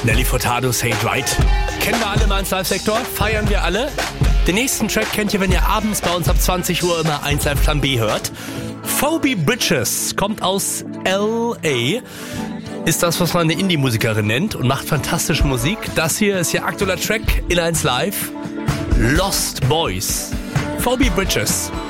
Nelly Furtado, Say It Right. Kennen wir alle im 1 Live Sektor, feiern wir alle. Den nächsten Track kennt ihr, wenn ihr abends bei uns ab 20 Uhr immer 1 Live Plan B hört. Phoebe Bridgers kommt aus L.A., ist das, was man eine Indie-Musikerin nennt und macht fantastische Musik. Das hier ist ihr aktueller Track in 1 Live. Lost Boys. Phoebe Bridgers.